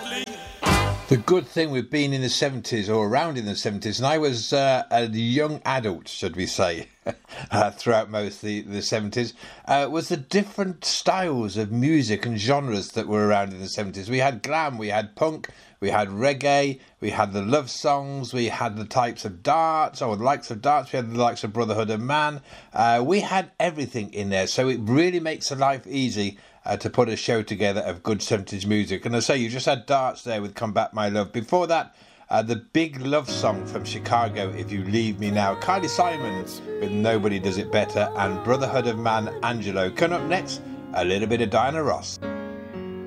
The good thing with being in the 70s or around in the 70s, and I was a young adult, should we say, throughout most of the 70s, was the different styles of music and genres that were around in the 70s. We had glam, we had punk, we had reggae, we had the love songs, we had the types of darts, or the likes of darts, we had the likes of Brotherhood of Man. We had everything in there, so it really makes the life easy to put a show together of good 70s music. And I say, you just had darts there with Come Back My Love. Before that, the big love song from Chicago, If You Leave Me Now. Kylie Simon with Nobody Does It Better, and Brotherhood of Man, Angelo. Coming up next, a little bit of Diana Ross.